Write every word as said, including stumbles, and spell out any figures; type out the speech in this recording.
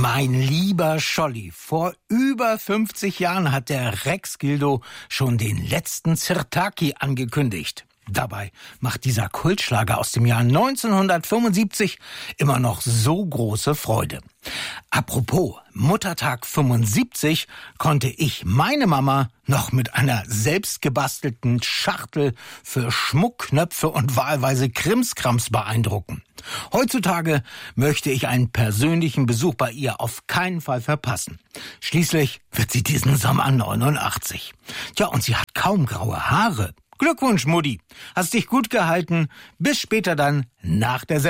Mein lieber Scholli, vor über fünfzig Jahren hat der Rex Gildo schon den letzten Sirtaki angekündigt. Dabei macht dieser Kultschlager aus dem Jahr neunzehnhundertfünfundsiebzig immer noch so große Freude. Apropos Muttertag fünfundsiebzig konnte ich meine Mama noch mit einer selbstgebastelten Schachtel für Schmuckknöpfe und wahlweise Krimskrams beeindrucken. Heutzutage möchte ich einen persönlichen Besuch bei ihr auf keinen Fall verpassen. Schließlich wird sie diesen Sommer neunundachtzig. Tja, und sie hat kaum graue Haare. Glückwunsch, Mutti. Hast dich gut gehalten. Bis später dann nach der Sendung.